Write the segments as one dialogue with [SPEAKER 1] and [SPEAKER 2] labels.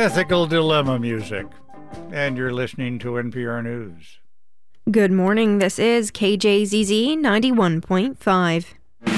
[SPEAKER 1] Ethical Dilemma music. And you're listening to NPR News.
[SPEAKER 2] Good morning. This is KJZZ 91.5.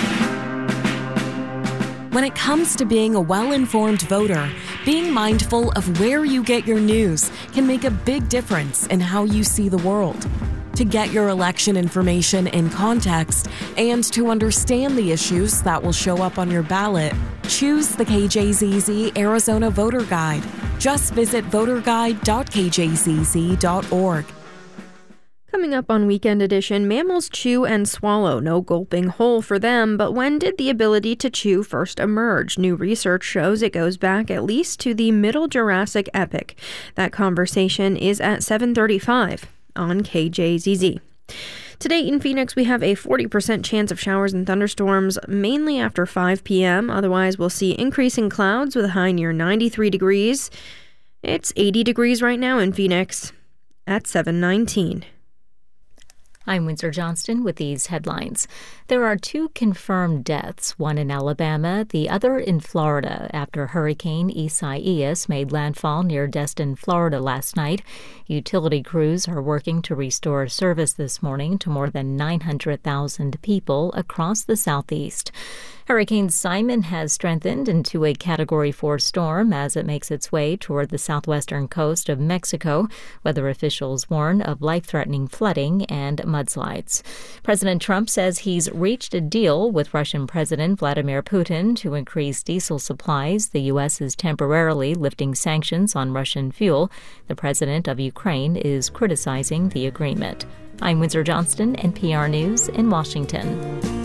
[SPEAKER 3] When it comes to being a well-informed voter, being mindful of where you get your news can make a big difference in how you see the world. To get your election information in context and to understand the issues that will show up on your ballot, choose the KJZZ Arizona Voter Guide. Just visit voterguide.kjzz.org.
[SPEAKER 2] Coming up on Weekend Edition, mammals chew and swallow. No gulping whole for them, but when did the ability to chew first emerge? New research shows it goes back at least to the Middle Jurassic epoch. That conversation is at 7:35 on KJZZ. Today in Phoenix, we have a 40% chance of showers and thunderstorms, mainly after 5 p.m. Otherwise, we'll see increasing clouds with a high near 93 degrees. It's 80 degrees right now in Phoenix at 7:19.
[SPEAKER 4] I'm Windsor Johnston with these headlines. There are 2 confirmed deaths, one in Alabama, the other in Florida, after Hurricane Isaias made landfall near Destin, Florida last night. Utility crews are working to restore service this morning to more than 900,000 people across the southeast. Hurricane Simon has strengthened into a Category 4 storm as it makes its way toward the southwestern coast of Mexico. Weather officials warn of life-threatening flooding and mudslides. President Trump says he's reached a deal with Russian President Vladimir Putin to increase diesel supplies. The U.S. is temporarily lifting sanctions on Russian fuel. The president of Ukraine is criticizing the agreement. I'm Windsor Johnston, NPR News in Washington.